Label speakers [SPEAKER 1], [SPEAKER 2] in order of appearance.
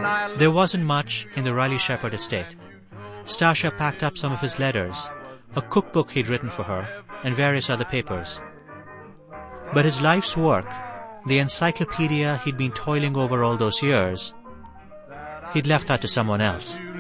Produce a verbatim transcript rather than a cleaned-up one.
[SPEAKER 1] There wasn't much in the Riley Shepard estate. Stasha packed up some of his letters, a cookbook he'd written for her, and various other papers. But his life's work, the encyclopedia he'd been toiling over all those years, he'd left that to someone else.